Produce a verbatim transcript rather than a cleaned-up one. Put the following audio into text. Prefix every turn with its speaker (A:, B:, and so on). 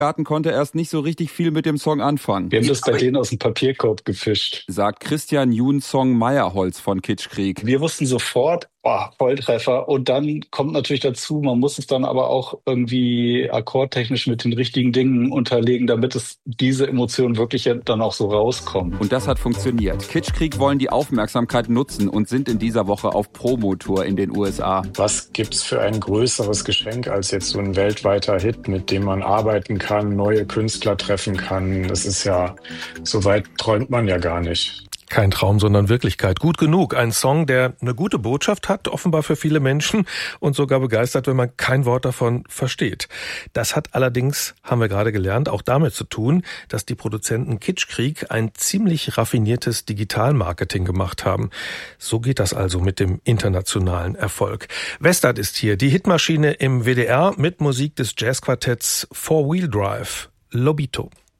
A: Garten konnte erst nicht so richtig viel mit dem Song anfangen.
B: Wir haben das bei denen aus dem Papierkorb gefischt,
A: sagt Christian Junsong Meyerholz von Kitschkrieg.
B: Wir wussten sofort, oh, Volltreffer. Und dann kommt natürlich dazu, man muss es dann aber auch irgendwie akkordtechnisch mit den richtigen Dingen unterlegen, damit es diese Emotionen wirklich dann auch so rauskommen.
A: Und das hat funktioniert. Kitschkrieg wollen die Aufmerksamkeit nutzen und sind in dieser Woche auf Promotour in den U S A.
C: Was gibt's für ein größeres Geschenk als jetzt so ein weltweiter Hit, mit dem man arbeiten kann, neue Künstler treffen kann? Das ist ja, so weit träumt man ja gar nicht.
D: Kein Traum, sondern Wirklichkeit. Gut genug. Ein Song, der eine gute Botschaft hat, offenbar für viele Menschen und sogar begeistert, wenn man kein Wort davon versteht. Das hat allerdings, haben wir gerade gelernt, auch damit zu tun, dass die Produzenten Kitschkrieg ein ziemlich raffiniertes Digitalmarketing gemacht haben. So geht das also mit dem internationalen Erfolg. Westart ist hier, die Hitmaschine im W D R mit Musik des Jazzquartetts Four Wheel Drive, Lobito.